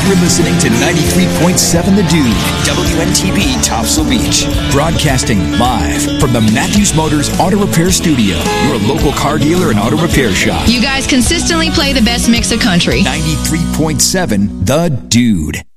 You're listening to 93.7 The Dude, WNTP Topsail Beach. Broadcasting live from the Matthews Motors Auto Repair Studio, your local car dealer and auto repair shop. You guys consistently play the best mix of country. 93.7 The Dude.